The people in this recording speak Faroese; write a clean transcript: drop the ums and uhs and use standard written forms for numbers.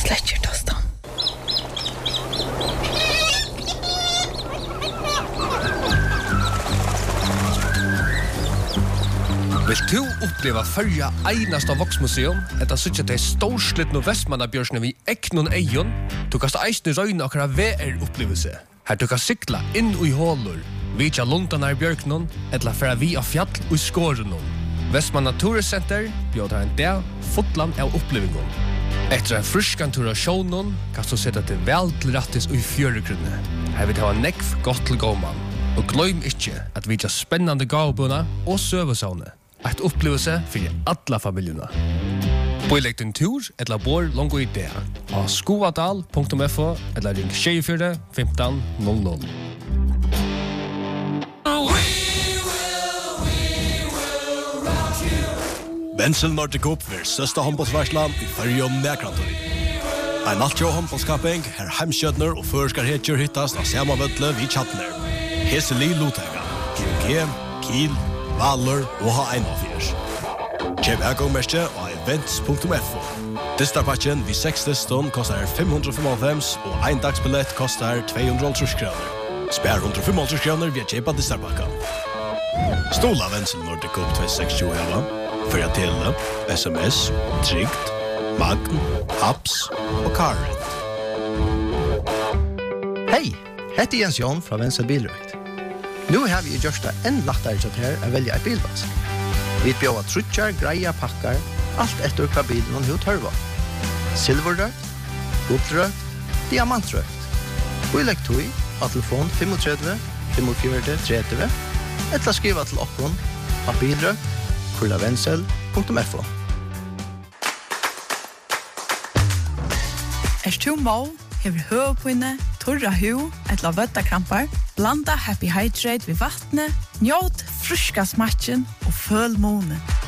släcker tostan. Vill du uppleva förja einasta Voxmuseum, etta sutja til storslitt no Vestmannabjørsne vi eknon eion, du kast eisne røyne akra VR-upplevelse. Her du kan sykla inn i hålur, vitja Lundanar bjørknon, etla færa vi av fjall og skårenon. Vestmanna Turistcenter bjóðar en dag fotland av upplevingon. Etter en fruskan tur av sjånon, kan du sette til vel til rattis og i fjøregrunne. Her vil det ha nekv godt til gåman. Og gløym ikkje at vitja spennande gavbuna og søvesavne. Et opplevelse for alla familjuna. Boilegg din tur etla bor longo idea av skoadal.fo eller ring 24 15 00. Wenzel Nordic Cup ver søsta håndbollsvarslan i Førjum Nækrantøy. Ein altjå håndbollskapping her heimskjøtner og førskar hetjur hittast av samavødle vid Tjatner. Heseli Lutega, GOG, Kiel, Valur og H1-4. Kjøp ægångmerke og events.fo. Distarpatchen vid 6 liston kostar 595 og ein dagsbillett kostar 230 kroner. Spær 195 kroner via kjøpa Distarpakka. Stola Wenzel Nordic Cup 2060 heva. För att tele, SMS, Trygt, Magn, Apps och Karin. Hej, heter Jens Jon från Wenzel Bilrøkt. Nu har vi gjort det än lättare till här att välja ett bilvask. Vi bjöd trutjar, greja, packar, allt efter hva bilen och hur törva. Silverrökt, guldrökt, diamantrökt. Och elektroi av telefon 35 45 30 eller skriva till okkon av bilrökt Wenzel.fo. Du må, hever høvpinne, torra hu, etla vøttakrampar, blanda Happy Hydrate ved vattnet, njåt fruska smatchen og føl månen.